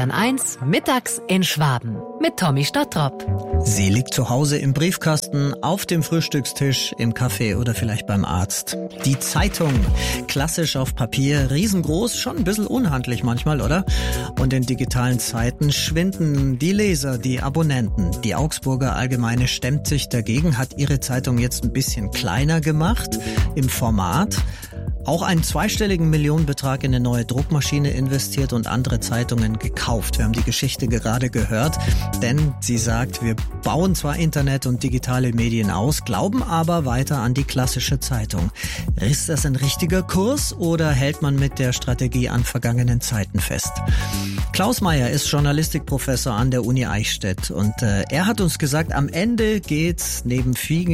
Bayern 1, mittags in Schwaben mit Tommy Stottrop. Sie liegt zu Hause im Briefkasten, auf dem Frühstückstisch, im Café oder vielleicht beim Arzt. Die Zeitung, klassisch auf Papier, riesengroß, schon ein bisschen unhandlich manchmal, oder? Und in digitalen Zeiten schwinden die Leser, die Abonnenten. Die Augsburger Allgemeine stemmt sich dagegen, hat ihre Zeitung jetzt ein bisschen kleiner gemacht im Format. Auch einen zweistelligen Millionenbetrag in eine neue Druckmaschine investiert und andere Zeitungen gekauft. Wir haben die Geschichte gerade gehört, denn sie sagt, wir bauen zwar Internet und digitale Medien aus, glauben aber weiter an die klassische Zeitung. Ist das ein richtiger Kurs oder hält man mit der Strategie an vergangenen Zeiten fest? Klaus Meyer ist Journalistikprofessor an der Uni Eichstätt und er hat uns gesagt, am Ende geht's neben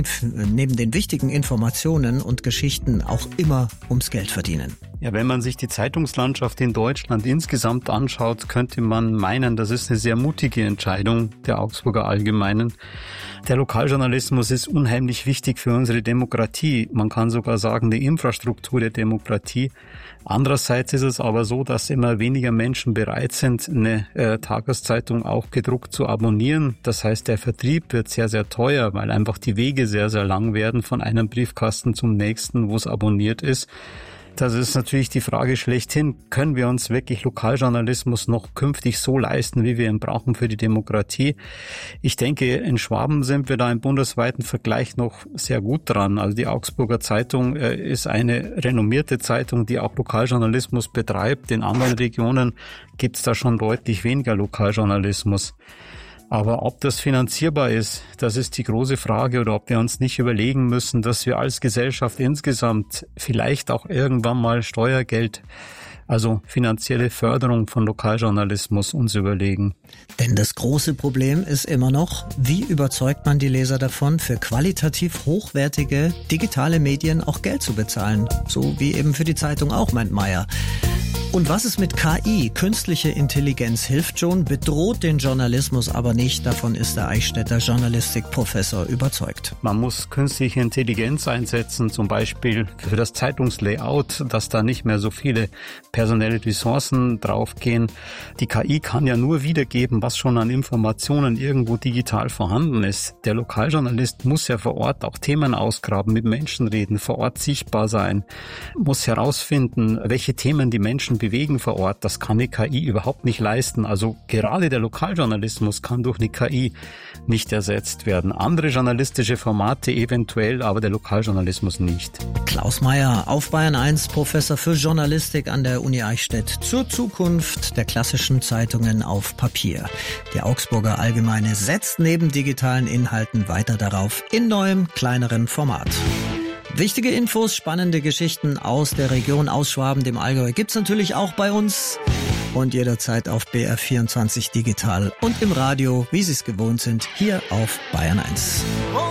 den wichtigen Informationen und Geschichten auch immer ums Geld verdienen. Ja, wenn man sich die Zeitungslandschaft in Deutschland insgesamt anschaut, könnte man meinen, das ist eine sehr mutige Entscheidung der Augsburger Allgemeinen. Der Lokaljournalismus ist unheimlich wichtig für unsere Demokratie. Man kann sogar sagen, die Infrastruktur der Demokratie. Andererseits ist es aber so, dass immer weniger Menschen bereit sind, eine Tageszeitung auch gedruckt zu abonnieren. Das heißt, der Vertrieb wird sehr, sehr teuer, weil einfach die Wege sehr, sehr lang werden von einem Briefkasten zum nächsten, wo es abonniert ist. Das ist natürlich die Frage schlechthin, können wir uns wirklich Lokaljournalismus noch künftig so leisten, wie wir ihn brauchen für die Demokratie? Ich denke, in Schwaben sind wir da im bundesweiten Vergleich noch sehr gut dran. Also die Augsburger Zeitung ist eine renommierte Zeitung, die auch Lokaljournalismus betreibt. In anderen Regionen gibt es da schon deutlich weniger Lokaljournalismus. Aber ob das finanzierbar ist, das ist die große Frage, oder ob wir uns nicht überlegen müssen, dass wir als Gesellschaft insgesamt vielleicht auch irgendwann mal Steuergeld, also finanzielle Förderung von Lokaljournalismus uns überlegen. Denn das große Problem ist immer noch, wie überzeugt man die Leser davon, für qualitativ hochwertige digitale Medien auch Geld zu bezahlen? So wie eben für die Zeitung auch, meint Meyer. Und was ist mit KI? Künstliche Intelligenz hilft schon, bedroht den Journalismus aber nicht. Davon ist der Eichstätter Journalistikprofessor überzeugt. Man muss künstliche Intelligenz einsetzen, zum Beispiel für das Zeitungslayout, dass da nicht mehr so viele personelle Ressourcen draufgehen. Die KI kann ja nur wiedergeben, was schon an Informationen irgendwo digital vorhanden ist. Der Lokaljournalist muss ja vor Ort auch Themen ausgraben, mit Menschen reden, vor Ort sichtbar sein, muss herausfinden, welche Themen die Menschen bewegen vor Ort. Das kann eine KI überhaupt nicht leisten. Also gerade der Lokaljournalismus kann durch eine KI nicht ersetzt werden. Andere journalistische Formate eventuell, aber der Lokaljournalismus nicht. Klaus Meyer auf Bayern 1, Professor für Journalistik an der Uni Eichstätt zur Zukunft der klassischen Zeitungen auf Papier. Die Augsburger Allgemeine setzt neben digitalen Inhalten weiter darauf in neuem, kleineren Format. Wichtige Infos, spannende Geschichten aus der Region, aus Schwaben, dem Allgäu gibt's natürlich auch bei uns und jederzeit auf BR24 digital und im Radio, wie Sie es gewohnt sind, hier auf Bayern 1.